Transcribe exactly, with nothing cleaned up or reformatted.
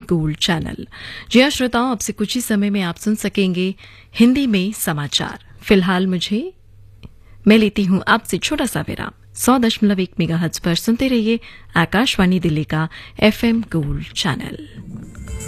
Gold channel. जी हाँ श्रोताओं, अब से कुछ ही समय में आप सुन सकेंगे हिंदी में समाचार। फिलहाल मुझे मैं लेती हूं आपसे छोटा सा विराम। सौ दशमलव एक मेगाहर्ट्ज पर सुनते रहिए आकाशवाणी दिल्ली का एफएम गोल्ड चैनल।